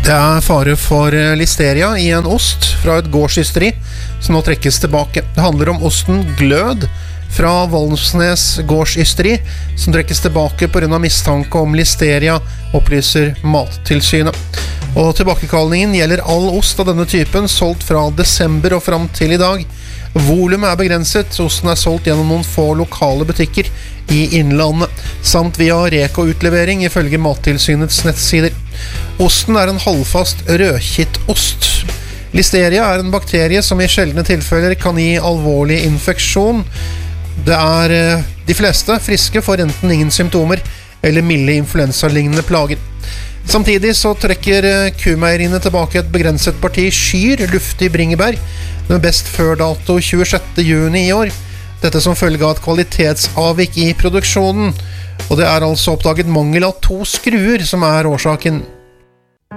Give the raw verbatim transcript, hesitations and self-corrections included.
Det er fare for listeria i en ost fra et gårdsysteri som nå trekkes tilbake. Det handler om osten Glød fra Valsnes gårdsysteri som trekkes tilbake på grunn av mistanke om listeria, opplyser Mattilsynet. Og tilbakekallingen gjelder all ost av denne typen solgt fra desember og frem til i dag. Volumet er begrenset, osten er solgt gjennom noen få lokale butikker i Innlandet, samt via Reko-utlevering ifølge Mattilsynets nettsider. Osten er en halvfast rødkittost. Listeria er en bakterie som i sjeldne tilfeller kan gi alvorlig infeksjon. Det er de fleste friske får enten ingen symptomer eller milde influensa-lignende plager. Samtidig så trekker kumeieriene tilbake et begrenset parti skyr, luftig bringebær, med best før dato tjuesjette juni i år. Dette som følge av et kvalitetsavvik i produksjonen, og det er altså oppdaget mangel av to skruer som er årsaken.